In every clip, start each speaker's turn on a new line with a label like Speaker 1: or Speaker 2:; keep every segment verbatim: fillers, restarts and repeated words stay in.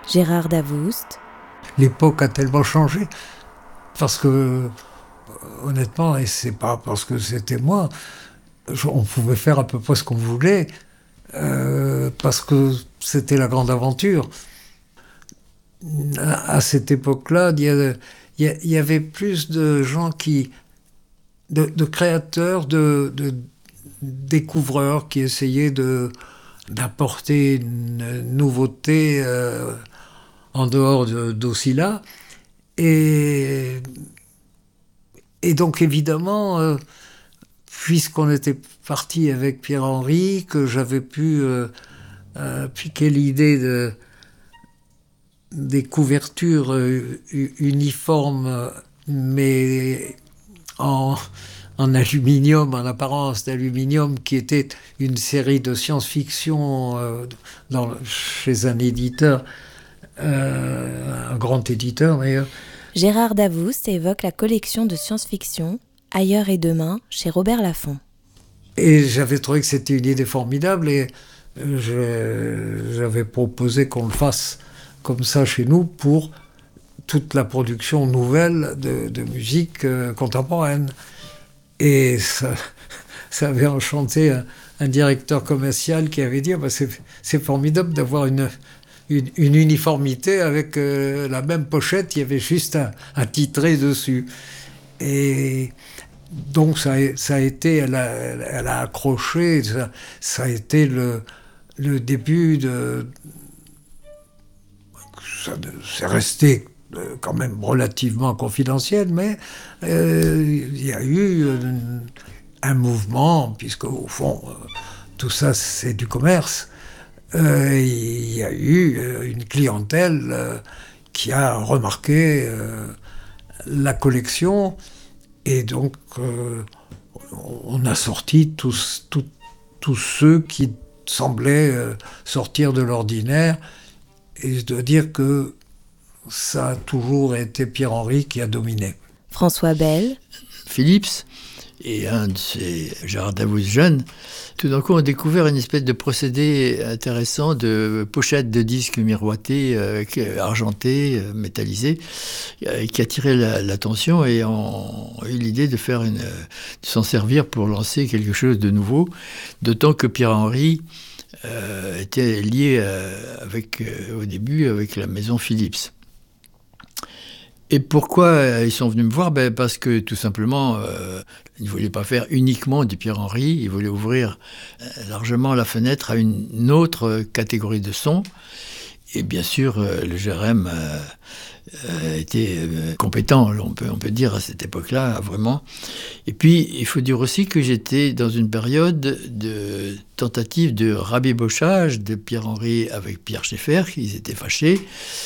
Speaker 1: Gérard Davoust.
Speaker 2: L'époque a tellement changé, parce que, honnêtement, et c'est pas parce que c'était moi, on pouvait faire à peu près ce qu'on voulait, euh, parce que c'était la grande aventure. À, à cette époque-là, il y, a, il, y a, il y avait plus de gens qui... de, de créateurs, de, de découvreurs qui essayaient de, d'apporter une nouveauté euh, en dehors de, d'Ocilla. Et, et donc, évidemment... Euh, puisqu'on était parti avec Pierre-Henri, que j'avais pu euh, euh, piquer l'idée de, des couvertures euh, uniformes, mais en, en aluminium, en apparence d'aluminium, qui était une série de science-fiction euh, dans, chez un éditeur, euh, un grand éditeur d'ailleurs.
Speaker 1: Gérard Davoust évoque la collection de science-fiction Ailleurs et demain, chez Robert Laffont.
Speaker 2: Et j'avais trouvé que c'était une idée formidable et je, j'avais proposé qu'on le fasse comme ça chez nous pour toute la production nouvelle de, de musique euh, contemporaine. Et ça, ça avait enchanté un, un directeur commercial qui avait dit ah ben c'est, c'est formidable d'avoir une, une, une uniformité avec euh, la même pochette, il y avait juste un, un titré dessus. Et donc ça a, ça a été, elle a, elle a accroché, ça, ça a été le, le début de... Ça, c'est resté quand même relativement confidentiel, mais euh, il y a eu un, un mouvement, puisque au fond, euh, tout ça c'est du commerce. Euh, il y a eu une clientèle euh, qui a remarqué euh, la collection. Et donc, euh, on a sorti tous, tous, tous ceux qui semblaient euh, sortir de l'ordinaire. Et je dois dire que ça a toujours été Pierre-Henri qui a dominé.
Speaker 1: François Bell.
Speaker 3: Philips et un de ces Gérard Davoust jeunes, tout d'un coup, ont découvert une espèce de procédé intéressant de pochette de disques miroités, euh, argentés, euh, métallisés, euh, qui attirait la, l'attention et ont eu l'idée de faire une, de s'en servir pour lancer quelque chose de nouveau, d'autant que Pierre-Henri euh, était lié euh, avec, euh, au début avec la maison Philips. Et pourquoi ils sont venus me voir ? Ben parce que tout simplement, euh, ils ne voulaient pas faire uniquement du Pierre-Henri, ils voulaient ouvrir euh, largement la fenêtre à une autre catégorie de sons. Et bien sûr, euh, le G R M euh, euh, était euh, compétent, on peut, on peut dire à cette époque-là, vraiment. Et puis, il faut dire aussi que j'étais dans une période de tentative de rabibochage de Pierre-Henri avec Pierre Schaeffer, ils étaient fâchés.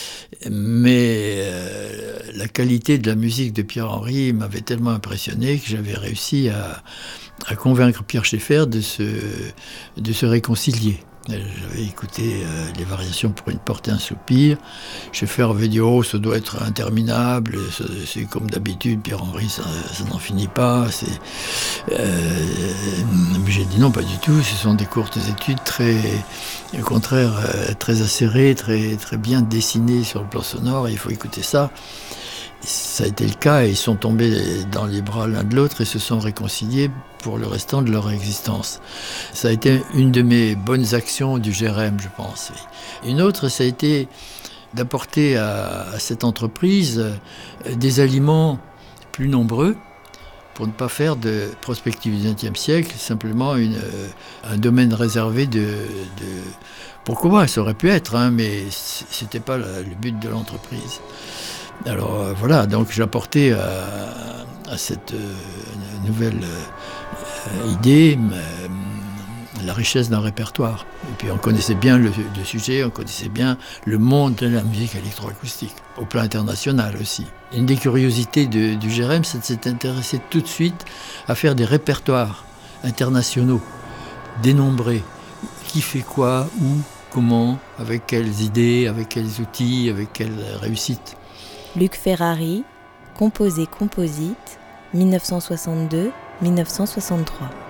Speaker 3: Mais euh, la qualité de la musique de Pierre-Henri m'avait tellement impressionné que j'avais réussi à, à convaincre Pierre Schaeffer de se, de se réconcilier. J'avais écouté euh, les variations pour une porte et un soupir. Schaeffer avait dit « Oh, ça doit être interminable, c'est, c'est comme d'habitude, Pierre-Henri, ça, ça n'en finit pas. » C'est, euh, mais j'ai dit « Non, pas du tout, ce sont des courtes études très, au contraire, euh, très acérées, très, très bien dessinées sur le plan sonore, il faut écouter ça. » Ça a été le cas et ils sont tombés dans les bras l'un de l'autre et se sont réconciliés pour le restant de leur existence. Ça a été une de mes bonnes actions du G R M, je pense. Une autre, ça a été d'apporter à, à cette entreprise des aliments plus nombreux pour ne pas faire de prospective du vingtième siècle, simplement une, un domaine réservé de... de pourquoi pas, ça aurait pu être, hein, mais c'était pas le, le but de l'entreprise. Alors euh, voilà, donc j'apportais à, à cette euh, nouvelle euh, idée euh, la richesse d'un répertoire. Et puis on connaissait bien le, le sujet, on connaissait bien le monde de la musique électroacoustique, au plan international aussi. Une des curiosités de, du G R M, c'est de s'être intéressé tout de suite à faire des répertoires internationaux, dénombrés. Qui fait quoi, où, comment, avec quelles idées, avec quels outils, avec quelle réussite.
Speaker 1: Luc Ferrari, Composé Composite, dix-neuf cent soixante-deux à dix-neuf cent soixante-trois.